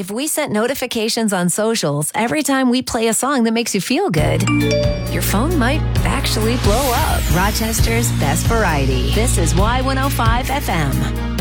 if we set notifications on socials every time we play a song that makes you feel good, your phone might actually blow up. Rochester's best variety. This is Y105 FM.